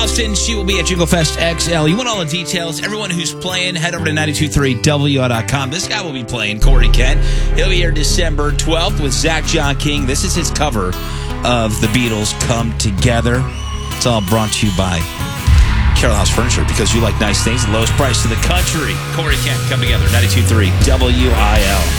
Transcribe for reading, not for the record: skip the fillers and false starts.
Austin, she will be at Jingle Fest XL. You want all the details? Everyone who's playing, head over to 923WI.com. This guy will be playing, Corey Kent. He'll be here December 12th with Zach John King. This is his cover of the Beatles' Come Together. It's all brought to you by Carroll House Furniture, because you like nice things, the lowest price in the country. Corey Kent, Come Together, 923 WIL.